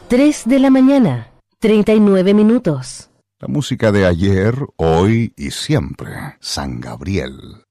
3 de la mañana, 39 minutos. La música de ayer, hoy y siempre. San Gabriel.